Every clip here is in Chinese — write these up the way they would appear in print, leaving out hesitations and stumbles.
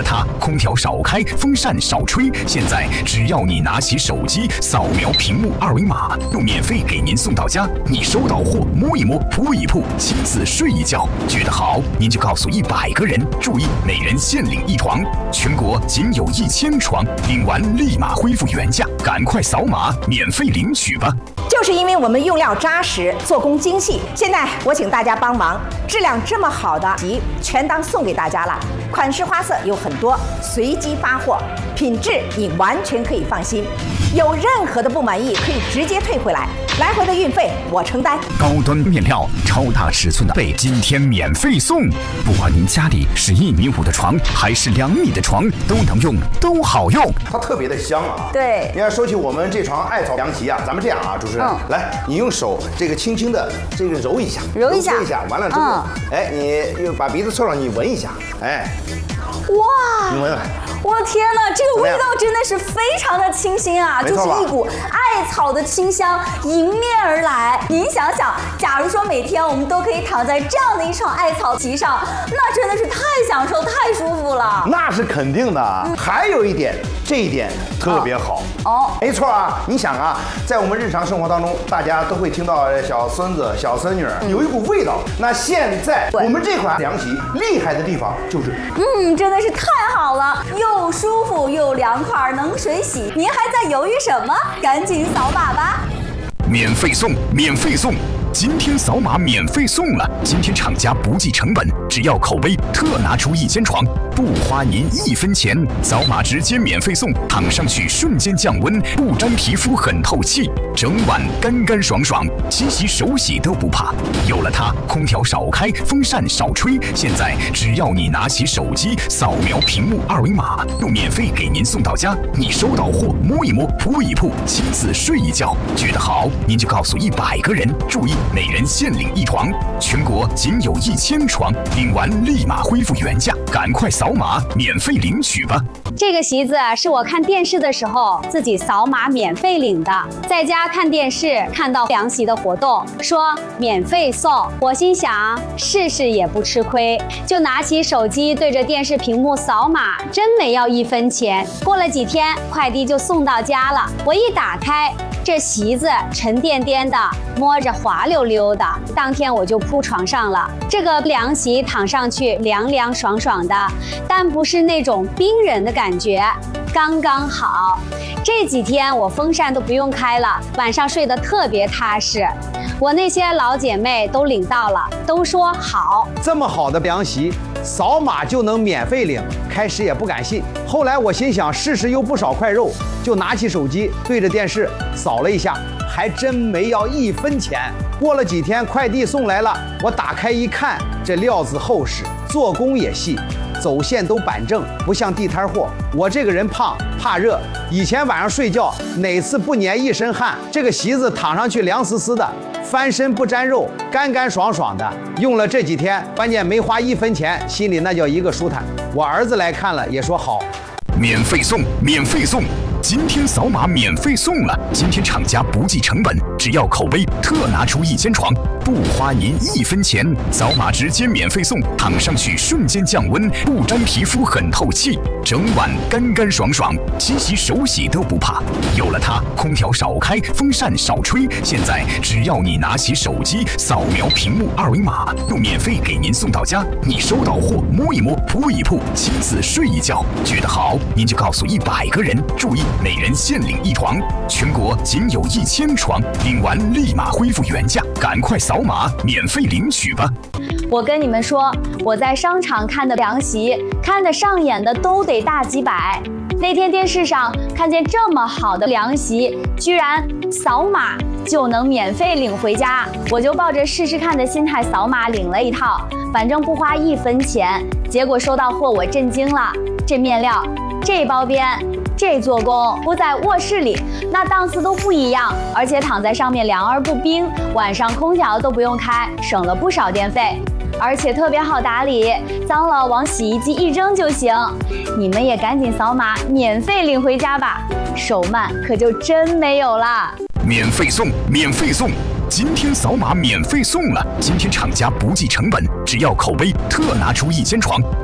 了它，空调少开，风扇少吹。现在只要你拿起手机，扫描屏幕二维码，就免费给您送到家。你收到货，摸一摸，铺一铺，亲自睡一觉，觉得好，您就告诉100个人。注意，每人限领1床，全国仅有1000床，领完立马恢复原价，赶快扫码免费领取吧。 就是因为我们用料扎实，做工精细，现在我请大家帮忙，质量这么好的洗衣全当送给大家了。款式花色有很多，随机发货，品质你完全可以放心。有任何的不满意，可以直接退回来，来回的运费我承担。 高端面料，超大尺寸的被，今天免费送。不管您家里是1.5米的床，还是2米的床，都能用，都好用。 它特别的香啊。 对， 你看，说起我们这床艾草凉席啊，咱们这样啊，主持人，来，你用手这个轻轻的这个揉一下， 揉一下， 完了之后，哎，你又把鼻子凑上，你闻一下，哎， 哇， 你闻闻。 我的天哪，这个味道真的是非常的清新啊，就是一股艾草的清香迎面而来。您想想，假如说每天我们都可以躺在这样的一床艾草席上，那真的是太享受、太舒服了。 那是肯定的。还有一点，这一点特别好哦，没错啊。你想啊，在我们日常生活当中，大家都会听到小孙子、小孙女有一股味道。那现在我们这款凉席厉害的地方就是， 真的是太好了，又舒服又凉快，能水洗。您还在犹豫什么？赶紧扫码吧！ 免费送，免费送！今天扫码免费送了，今天厂家不计成本，只要口碑，特拿出1000床，不花您1分钱，扫码直接免费送，躺上去瞬间降温，不粘皮肤，很透气，整晚干干爽爽，洗洗手洗都不怕。有了它，空调少开，风扇少吹，现在只要你拿起手机，扫描屏幕二维码，就免费给您送到家。你收到货，摸一摸，铺一铺，亲自睡一觉，觉得好，您就告诉100个人。注意，每人限领1床，全国仅有1000床，领完立马恢复原价，赶快扫码免费领取吧。 这个席子是我看电视的时候自己扫码免费领的，在家看电视看到凉席的活动，说免费送，我心想试试也不吃亏，就拿起手机对着电视屏幕扫码，真没要1分钱。过了几天，快递就送到家了，我一打开，这席子沉甸甸的，摸着滑溜溜的，当天我就铺床上了。这个凉席躺上去凉凉爽爽的，但不是那种冰人的感觉，刚刚好。这几天我风扇都不用开了，晚上睡得特别踏实。我那些老姐妹都领到了，都说好。 这么好的凉席，扫码就能免费领，开始也不敢信，后来我心想试试又不少块肉，就拿起手机对着电视扫了一下，还真没要1分钱。过了几天，快递送来了，我打开一看，这料子厚实，做工也细，走线都板正，不像地摊货。我这个人胖，怕热，以前晚上睡觉哪次不粘一身汗，这个席子躺上去凉丝丝的，翻身不沾肉，干干爽爽的。用了这几天，关键没花1分钱，心里那叫一个舒坦。我儿子来看了也说好。 免费送，免费送！今天扫码免费送了，今天厂家不计成本，只要口碑，特拿出1000床，不花您1分钱，扫码直接免费送，躺上去瞬间降温，不粘皮肤，很透气，整晚干干爽爽，洗洗手洗都不怕。有了它，空调少开，风扇少吹，现在只要你拿起手机，扫描屏幕二维码，就免费给您送到家。你收到货，摸一摸，铺一铺，亲自睡一觉，觉得好，您就告诉100个人。注意，每人限领1床，全国仅有1000床，领完立马恢复原价，赶快扫码免费领取吧。 我跟你们说，我在商场看的凉席，看得上眼的都得大几百。那天电视上看见这么好的凉席，居然扫码就能免费领回家，我就抱着试试看的心态扫码领了一套，反正不花1分钱。结果收到货我震惊了，这面料，这包边，这做工，铺在卧室里，那档次都不一样，而且躺在上面凉而不冰，晚上空调都不用开，省了不少电费。而且特别好打理，脏了往洗衣机一扔就行。你们也赶紧扫码免费领回家吧，手慢可就真没有了。 免费送，免费送！今天扫码免费送了，今天厂家不计成本，只要口碑，特拿出1000床，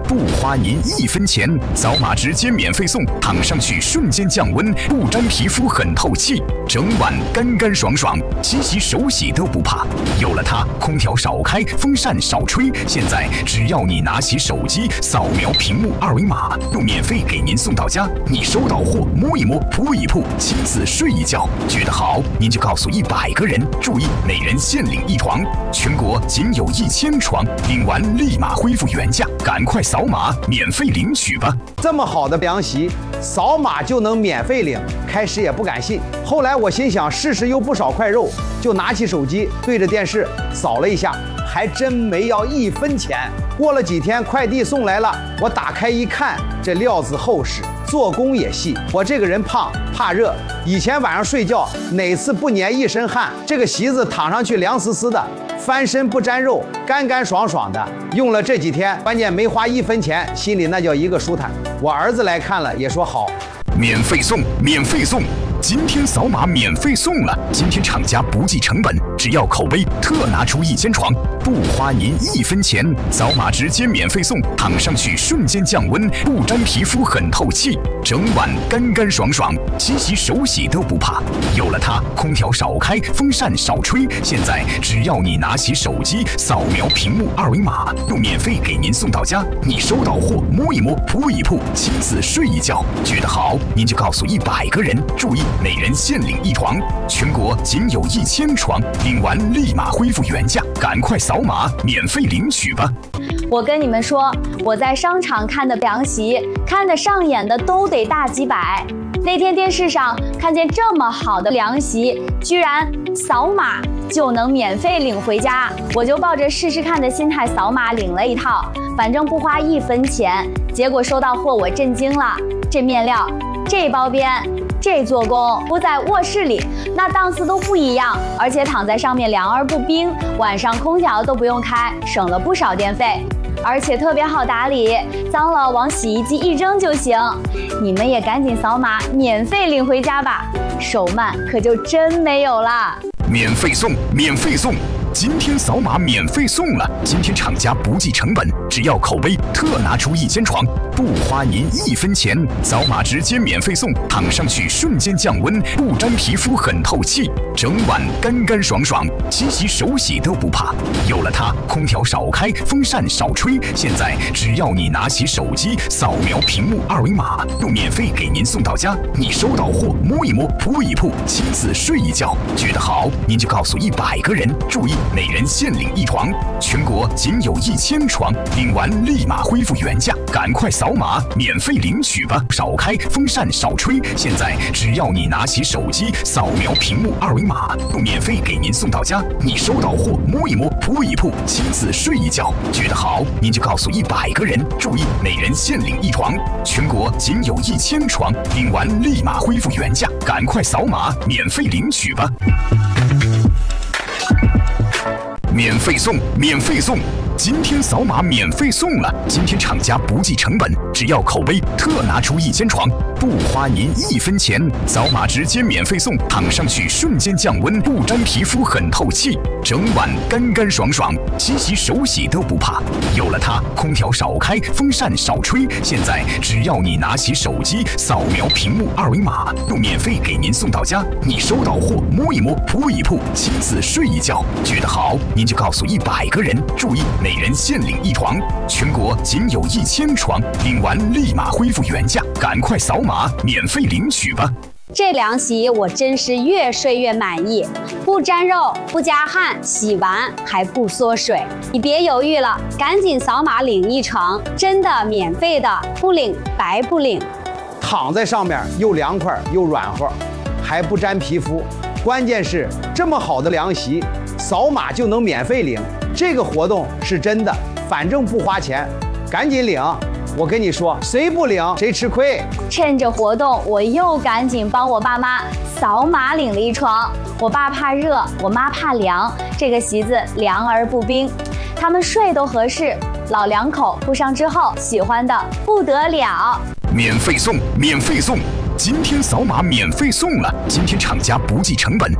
不花您1分钱，扫码直接免费送，躺上去瞬间降温，不粘皮肤很透气，整晚干干爽爽，洗洗手洗都不怕。有了它，空调少开，风扇少吹，现在只要你拿起手机扫描屏幕2维码，就免费给您送到家。你收到货摸一摸，铺一铺，亲自睡一觉，觉得好，您就告诉100个人，注意每人限领1床，全国仅有1000床，领完立马恢复原价，赶快扫码免费领取吧。 这么好的凉席，扫码就能免费领，开始也不敢信，后来我心想试试又不少块肉，就拿起手机对着电视扫了一下，还真没要1分钱。过了几天，快递送来了，我打开一看，这料子厚实，做工也细。我这个人胖，怕热，以前晚上睡觉哪次不粘一身汗？这个席子躺上去凉丝丝的，翻身不沾肉，干干爽爽的。用了这几天，关键没花1分钱，心里那叫一个舒坦。我儿子来看了也说好。 免费送，免费送！今天扫码免费送了！今天厂家不计成本，只要口碑，特拿出1000床，不花您1分钱，扫码直接免费送，躺上去瞬间降温，不粘皮肤很透气，整晚干干爽爽，洗洗手洗都不怕。有了它，空调少开，风扇少吹，现在只要你拿起手机扫描屏幕2维码，就免费给您送到家。你收到货摸一摸，铺一铺，亲自睡一觉，觉得好，您就告诉100个人，注意每人限领1床，全国仅有1000床，领完立马恢复原价，赶快扫码免费领取吧。 我跟你们说，我在商场看的凉席，看得上眼的都得大几百。那天电视上看见这么好的凉席，居然扫码就能免费领回家，我就抱着试试看的心态扫码领了一套，反正不花1分钱。结果收到货我震惊了，这面料，这包边，这做工铺在卧室里，那档次都不一样，而且躺在上面凉而不冰，晚上空调都不用开，省了不少电费，而且特别好打理，脏了往洗衣机一扔就行。你们也赶紧扫码免费领回家吧，手慢可就真没有了。 免费送，免费送！今天扫码免费送了！今天厂家不计成本，只要口碑，特拿出1000床，不花您1分钱，扫码直接免费送，躺上去瞬间降温，不粘皮肤很透气，整晚干干爽爽，洗洗手洗都不怕。有了它，空调少开，风扇少吹，现在只要你拿起手机扫描屏幕2维码，就免费给您送到家。你收到货摸一摸，铺一铺，亲自睡一觉，觉得好，您就告诉100个人，注意每人限领1床，全国仅有1000床，领完立马恢复原价，赶快扫码免费领取吧！少开，风扇少吹，现在只要你拿起手机扫描屏幕2维码，就免费给您送到家。你收到货摸一摸，铺一铺，亲自睡一觉，觉得好，您就告诉100个人，注意每人限领1床，全国仅有1000床，领完立马恢复原价，赶快扫码免费领取吧！免费送，免费送！今天扫码免费送了！今天厂家不计成本，只要口碑，特拿出1000床，不花您1分钱，扫码直接免费送，躺上去瞬间降温，不粘皮肤很透气，整晚干干爽爽，洗洗手洗都不怕。有了它，空调少开，风扇少吹，现在只要你拿起手机扫描屏幕2维码，就免费给您送到家。你收到货摸一摸，铺一铺，亲自睡一觉，觉得好，您就告诉100个人，注意每人限领1床，全国仅有1000床，领完立马恢复原价，赶快扫码免费领取吧！ 这凉席我真是越睡越满意，不沾肉，不加汗，洗完还不缩水。你别犹豫了，赶紧扫码领1床，真的免费的，不领白不领。 躺在上面又凉快又软和，还不粘皮肤，关键是这么好的凉席，扫码就能免费领。这个活动是真的，反正不花钱，赶紧领！我跟你说，谁不领谁吃亏。 趁着活动，我又赶紧帮我爸妈扫码领了1床。我爸怕热，我妈怕凉，这个席子凉而不冰，他们睡都合适。老两口铺上之后，喜欢的不得了。 免费送，免费送！今天扫码免费送了！今天厂家不计成本，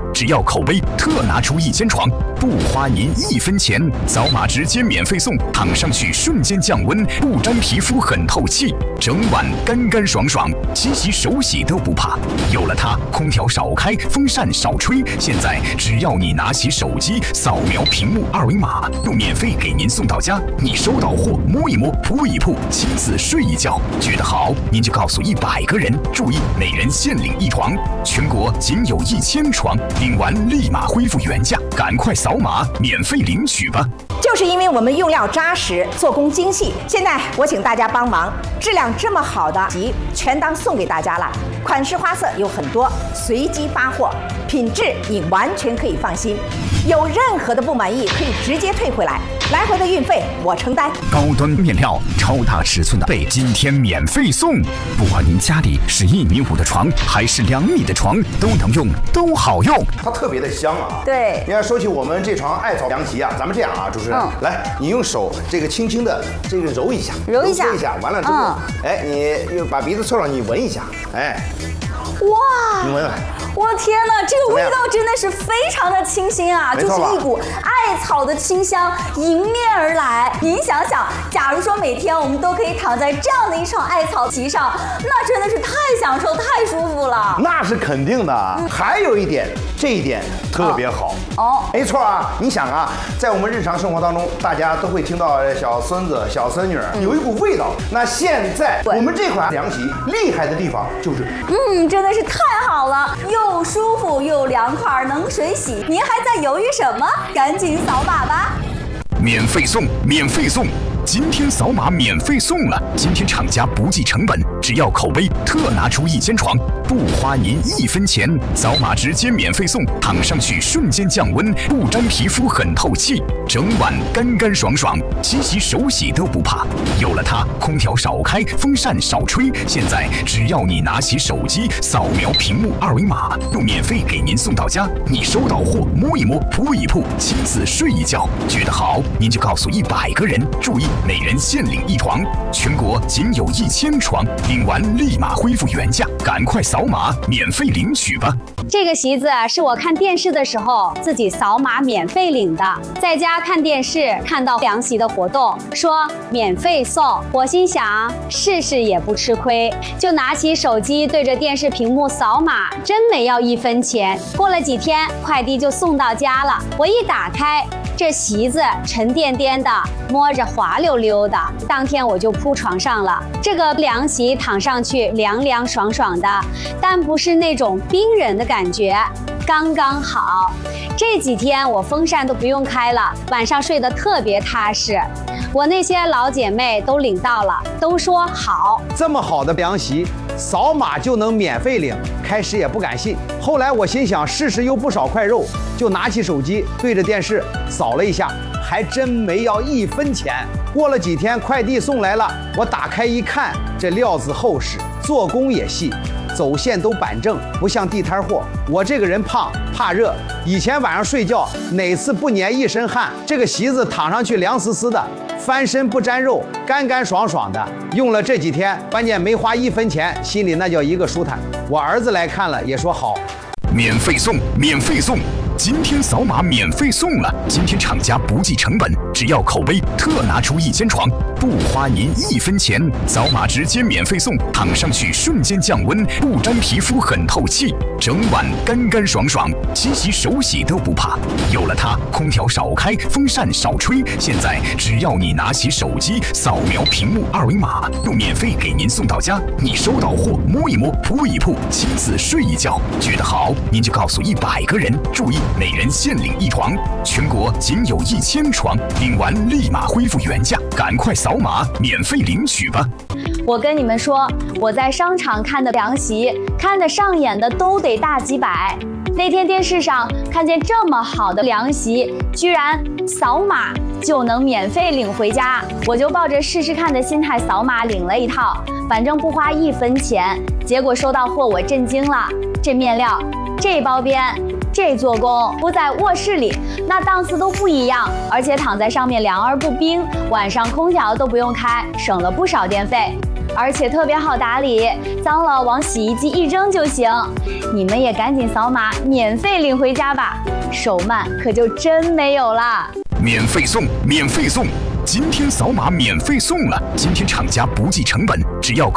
只要口碑，特拿出1间床，不花您1分钱。扫码直接免费送，躺上去瞬间降温，不粘皮肤，很透气，整晚干干爽爽，洗洗手洗都不怕。有了它，空调少开，风扇少吹，现在只要你拿起手机，扫描屏幕2维码，就免费给您送到家。你收到货，摸一摸，铺一铺，亲自睡一觉，觉得好，您就告诉100个人，注意每人限领1床，全国仅有1000床，领完立马恢复原价，赶快扫码免费领取吧。 就是因为我们用料扎实，做工精细，现在我请大家帮忙，质量这么好的集全当送给大家了。款式花色有很多，随机发货，品质你完全可以放心。有任何的不满意可以直接退回来，来回的运费我承担。 高端面料，超大尺寸的被，今天免费送。不管您家里是1.5米的床，还是2米的床，都能用，都好用。 它特别的香啊。 对， 你看，说起我们这床艾草凉席啊，咱们这样啊，主持人，来，你用手这个轻轻的这个揉一下，揉一下，完了之后，哎，你又把鼻子凑上，你闻一下，哎， 哇， 你闻闻。 我天哪，这个味道真的是非常的清新啊，就是一股艾草的清香迎面而来。您想想，假如说每天我们都可以躺在这样的一床艾草席上，那真的是太享受、太舒服了。 那是肯定的。还有一点，这一点特别好哦，没错啊。你想啊，在我们日常生活当中，大家都会听到小孙子、小孙女有一股味道。那现在我们这款凉席厉害的地方就是， 真的是太好了，又舒服又凉快，能水洗。您还在犹豫什么？赶紧扫码吧！ 免费送，免费送！今天扫码免费送了。今天厂家不计成本，只要口碑，特拿出1间床，不花您1分钱。扫码直接免费送，躺上去瞬间降温，不粘皮肤，很透气，整晚干干爽爽，洗洗手洗都不怕。有了它，空调少开，风扇少吹，现在只要你拿起手机，扫描屏幕2维码，就免费给您送到家。你收到货，摸一摸，铺一铺，亲自睡一觉，觉得好，您就告诉100个人，注意每人限领1床，全国仅有1000床，领完立马恢复原价，赶快扫码免费领取吧。 这个席子是我看电视的时候自己扫码免费领的，在家看电视看到凉席的活动，说免费送，我心想试试也不吃亏，就拿起手机对着电视屏幕扫码，真没要1分钱。过了几天，快递就送到家了，我一打开，这席子沉甸甸的，摸着滑溜溜的，当天我就铺床上了。这个凉席躺上去凉凉爽爽的，但不是那种冰人的感觉，刚刚好。这几天我风扇都不用开了，晚上睡得特别踏实。我那些老姐妹都领到了，都说好。 这么好的凉席，扫码就能免费领。开始也不敢信，后来我心想试试又不少块肉，就拿起手机对着电视扫了一下，还真没要1分钱。过了几天，快递送来了，我打开一看，这料子厚实，做工也细，走线都板正，不像地摊货。我这个人胖，怕热，以前晚上睡觉哪次不粘一身汗？这个席子躺上去凉丝丝的，翻身不沾肉，干干爽爽的。用了这几天，关键没花1分钱，心里那叫一个舒坦。我儿子来看了也说好。 免费送，免费送！今天扫码免费送了。今天厂家不计成本，只要口碑，特拿出1间床，不花您1分钱。扫码直接免费送，躺上去瞬间降温，不粘皮肤，很透气，整晚干干爽爽，洗洗手洗都不怕。有了它，空调少开，风扇少吹，现在只要你拿起手机，扫描屏幕2维码，就免费给您送到家。你收到货，摸一摸，铺一铺，亲自睡一觉，觉得好，您就告诉100个人，注意每人限领1床，全国仅有1000床，领完立马恢复原价，赶快扫码免费领取吧。 我跟你们说，我在商场看的凉席，看得上眼的都得大几百。那天电视上看见这么好的凉席，居然扫码就能免费领回家，我就抱着试试看的心态扫码领了一套，反正不花1分钱。结果收到货我震惊了，这面料，这包边，这做工，铺在卧室里，那档次都不一样，而且躺在上面凉而不冰，晚上空调都不用开，省了不少电费。 而且特别好打理，脏了往洗衣机一扔就行。你们也赶紧扫码免费领回家吧，手慢可就真没有了。 免费送，免费送！今天扫码免费送了！今天厂家不计成本，只要